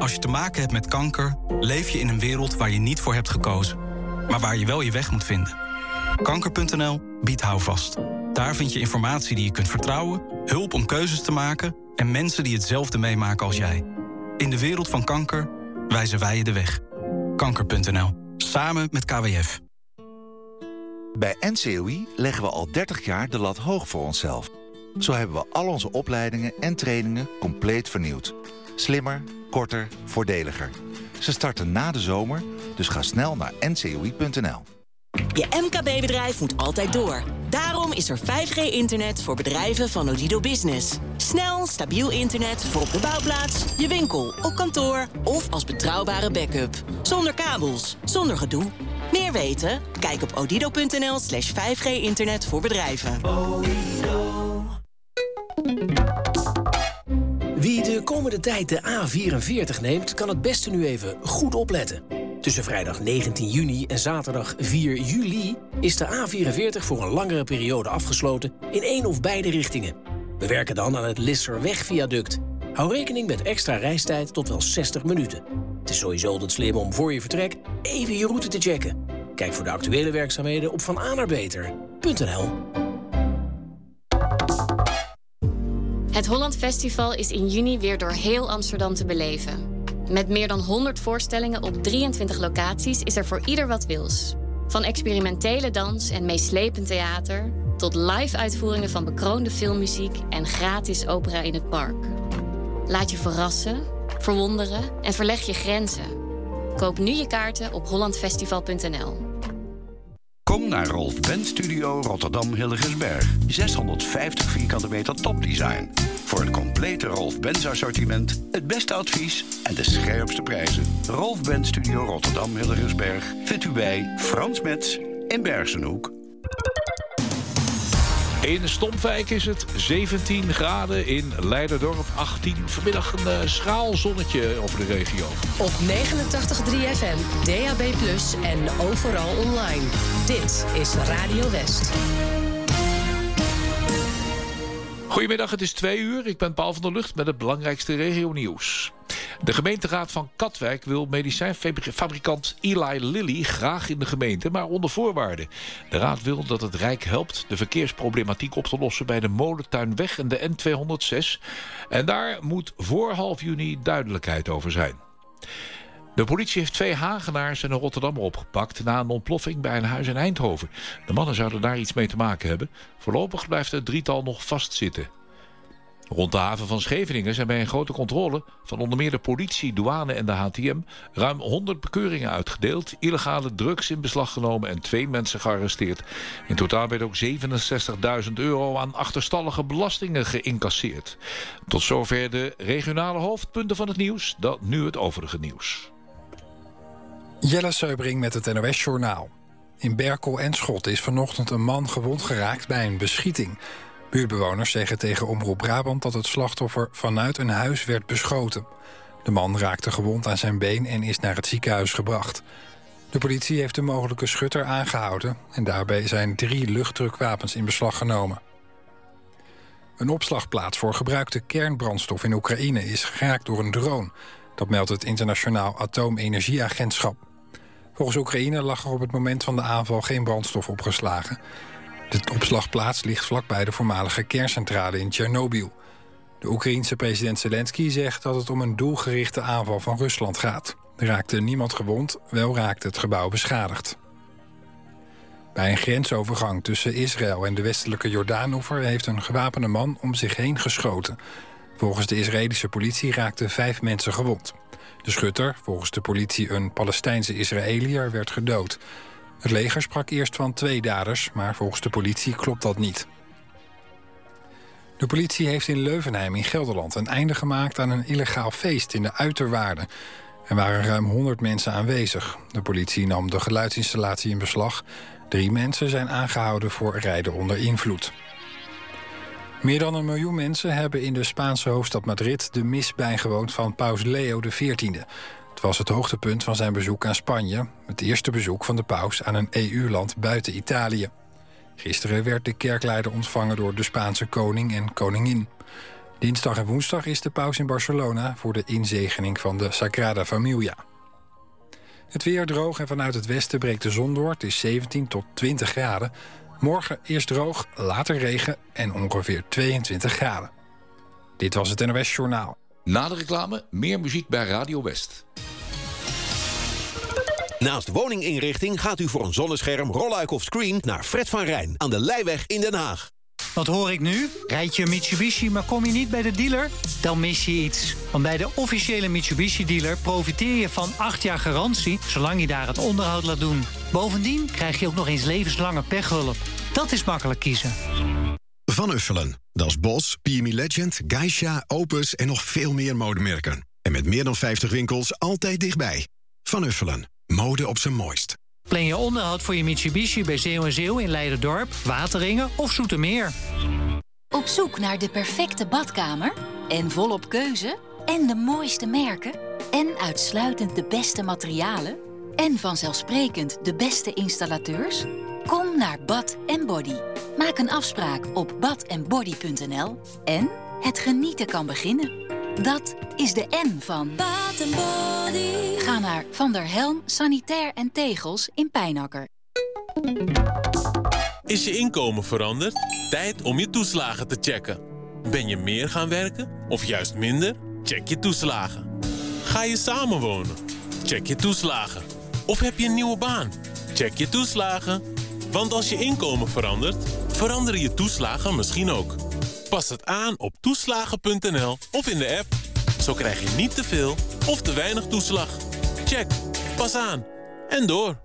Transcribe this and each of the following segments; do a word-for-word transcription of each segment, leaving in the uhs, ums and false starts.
Als je te maken hebt met kanker, leef je in een wereld waar je niet voor hebt gekozen, maar waar je wel je weg moet vinden. Kanker punt n l biedt houvast. Daar vind je informatie die je kunt vertrouwen, hulp om keuzes te maken en mensen die hetzelfde meemaken als jij. In de wereld van kanker wijzen wij je de weg. Kanker punt n l. Samen met K W F. Bij N C O I leggen we al dertig jaar de lat hoog voor onszelf. Zo hebben we al onze opleidingen en trainingen compleet vernieuwd. Slimmer, korter, voordeliger. Ze starten na de zomer, dus ga snel naar N C O I punt n l. Je M K B-bedrijf moet altijd door. Daarom is er vijf G internet voor bedrijven van Odido Business. Snel, stabiel internet voor op de bouwplaats, je winkel, op kantoor of als betrouwbare backup. Zonder kabels, zonder gedoe. Meer weten? Kijk op odido punt n l slash vijf G internet voor bedrijven. Wie de komende tijd de A vierenveertig neemt, kan het beste nu even goed opletten. Tussen vrijdag negentien juni en zaterdag vier juli is de A vierenveertig voor een langere periode afgesloten in één of beide richtingen. We werken dan aan het Lisserweg-viaduct. Hou rekening met extra reistijd tot wel zestig minuten. Het is sowieso altijd slim om voor je vertrek even je route te checken. Kijk voor de actuele werkzaamheden op van a naar beter punt n l. Het Holland Festival is in juni weer door heel Amsterdam te beleven. Met meer dan honderd voorstellingen op drieëntwintig locaties is er voor ieder wat wils. Van experimentele dans en meeslepend theater tot live-uitvoeringen van bekroonde filmmuziek en gratis opera in het park. Laat je verrassen, verwonderen en verleg je grenzen. Koop nu je kaarten op holland festival punt n l. Kom naar Rolf Benz Studio Rotterdam Hillegersberg. zeshonderdvijftig vierkante meter topdesign. Voor het complete Rolf Benz assortiment, het beste advies en de scherpste prijzen. Rolf Benz Studio Rotterdam Hillegersberg vindt u bij Frans Metz in Bergenhoek. In Stompwijk is het zeventien graden, in Leiderdorp achttien. Vanmiddag een uh, schraal zonnetje over de regio. Op negenentachtig komma drie F M, D A B plus, en overal online. Dit is Radio West. Goedemiddag, het is twee uur. Ik ben Paul van der Lucht met het belangrijkste regionieuws. De gemeenteraad van Katwijk wil medicijnfabrikant Eli Lilly graag in de gemeente, maar onder voorwaarden. De raad wil dat het Rijk helpt de verkeersproblematiek op te lossen bij de Molentuinweg en de N tweehonderdzes. En daar moet voor half juni duidelijkheid over zijn. De politie heeft twee Hagenaars en een Rotterdammer opgepakt na een ontploffing bij een huis in Eindhoven. De mannen zouden daar iets mee te maken hebben. Voorlopig blijft het drietal nog vastzitten. Rond de haven van Scheveningen zijn bij een grote controle van onder meer de politie, douane en de H T M ruim honderd bekeuringen uitgedeeld, illegale drugs in beslag genomen en twee mensen gearresteerd. In totaal werd ook zevenenzestigduizend euro aan achterstallige belastingen geïncasseerd. Tot zover de regionale hoofdpunten van het nieuws. Dan nu het overige nieuws. Jelle Seubring met het N O S-journaal. In Berkel en Schot is vanochtend een man gewond geraakt bij een beschieting. Buurtbewoners zeggen tegen Omroep Brabant dat het slachtoffer vanuit een huis werd beschoten. De man raakte gewond aan zijn been en is naar het ziekenhuis gebracht. De politie heeft de mogelijke schutter aangehouden en daarbij zijn drie luchtdrukwapens in beslag genomen. Een opslagplaats voor gebruikte kernbrandstof in Oekraïne is geraakt door een drone. Dat meldt het Internationaal Atoomenergieagentschap. Volgens Oekraïne lag er op het moment van de aanval geen brandstof opgeslagen. De opslagplaats ligt vlakbij de voormalige kerncentrale in Tsjernobyl. De Oekraïense president Zelensky zegt dat het om een doelgerichte aanval van Rusland gaat. Er raakte niemand gewond, wel raakte het gebouw beschadigd. Bij een grensovergang tussen Israël en de westelijke Jordaanoever heeft een gewapende man om zich heen geschoten. Volgens de Israëlische politie raakten vijf mensen gewond. De schutter, volgens de politie een Palestijnse Israëliër, werd gedood. Het leger sprak eerst van twee daders, maar volgens de politie klopt dat niet. De politie heeft in Leuvenheim in Gelderland een einde gemaakt aan een illegaal feest in de uiterwaarden. Er waren ruim honderd mensen aanwezig. De politie nam de geluidsinstallatie in beslag. Drie mensen zijn aangehouden voor rijden onder invloed. Meer dan een miljoen mensen hebben in de Spaanse hoofdstad Madrid de mis bijgewoond van paus Leo de veertiende. Het was het hoogtepunt van zijn bezoek aan Spanje. Het eerste bezoek van de paus aan een E U-land buiten Italië. Gisteren werd de kerkleider ontvangen door de Spaanse koning en koningin. Dinsdag en woensdag is de paus in Barcelona voor de inzegening van de Sagrada Familia. Het weer droog en vanuit het westen breekt de zon door. Het is zeventien tot twintig graden. Morgen eerst droog, later regen en ongeveer tweeëntwintig graden. Dit was het N O S Journaal. Na de reclame meer muziek bij Radio West. Naast woninginrichting gaat u voor een zonnescherm, rolluik of screen naar Fred van Rijn aan de Leijweg in Den Haag. Wat hoor ik nu? Rijd je een Mitsubishi, maar kom je niet bij de dealer? Dan mis je iets. Want bij de officiële Mitsubishi-dealer profiteer je van acht jaar garantie, zolang je daar het onderhoud laat doen. Bovendien krijg je ook nog eens levenslange pechhulp. Dat is makkelijk kiezen. Van Uffelen. Dat is Bos, P M E Legend, Geisha, Opus en nog veel meer modemerken. En met meer dan vijftig winkels altijd dichtbij. Van Uffelen. Mode op zijn mooist. Plan je onderhoud voor je Mitsubishi bij Zeeuw en Zeeuw in Leiderdorp, Wateringen of Zoetermeer. Op zoek naar de perfecte badkamer? En volop keuze? En de mooiste merken? En uitsluitend de beste materialen? En vanzelfsprekend de beste installateurs? Kom naar Bath and Body. Maak een afspraak op bath and body punt n l en het genieten kan beginnen. Dat is de N van Bath and Body. Ga naar Van der Helm Sanitair en Tegels in Pijnakker. Is je inkomen veranderd? Tijd om je toeslagen te checken. Ben je meer gaan werken of juist minder? Check je toeslagen. Ga je samenwonen? Check je toeslagen. Of heb je een nieuwe baan? Check je toeslagen. Want als je inkomen verandert, veranderen je toeslagen misschien ook. Pas het aan op toeslagen punt n l of in de app. Zo krijg je niet te veel of te weinig toeslag. Check. Pas aan. En door.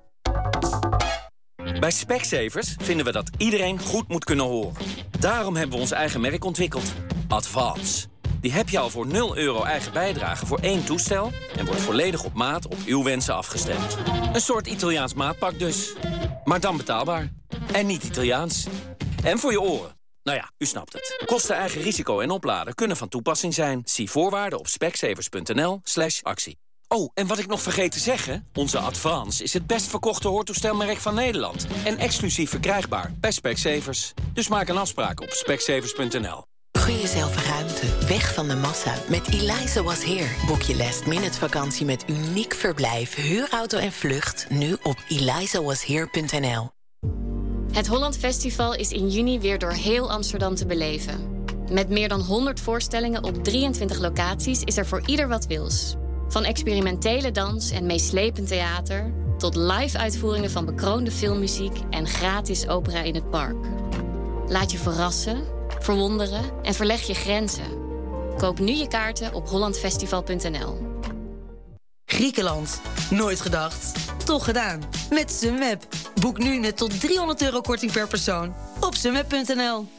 Bij Specsavers vinden we dat iedereen goed moet kunnen horen. Daarom hebben we ons eigen merk ontwikkeld. Advance. Die heb je al voor nul euro eigen bijdrage voor één toestel en wordt volledig op maat op uw wensen afgestemd. Een soort Italiaans maatpak dus. Maar dan betaalbaar. En niet Italiaans. En voor je oren. Nou ja, u snapt het. Kosten, eigen risico en opladen kunnen van toepassing zijn. Zie voorwaarden op specsavers punt n l slash actie. Oh, en wat ik nog vergeet te zeggen. Onze Advance is het best verkochte hoortoestelmerk van Nederland. En exclusief verkrijgbaar bij Specsavers. Dus maak een afspraak op specsavers punt n l. Gun jezelf ruimte, weg van de massa. Met Eliza Was Here boek je last minute vakantie met uniek verblijf, huurauto en vlucht. Nu op eliza was here punt n l. Het Holland Festival is in juni weer door heel Amsterdam te beleven. Met meer dan honderd voorstellingen op drieëntwintig locaties is er voor ieder wat wils. Van experimentele dans en meeslepend theater tot live-uitvoeringen van bekroonde filmmuziek en gratis opera in het park. Laat je verrassen, verwonderen en verleg je grenzen. Koop nu je kaarten op holland festival punt n l. Griekenland. Nooit gedacht. Toch gedaan. Met Sunweb. Boek nu met tot driehonderd euro korting per persoon op sunweb punt n l.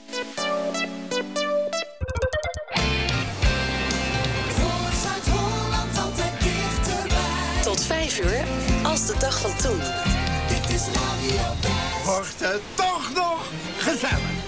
Tot vijf uur, als de dag van toen. Wordt het toch nog gezellig.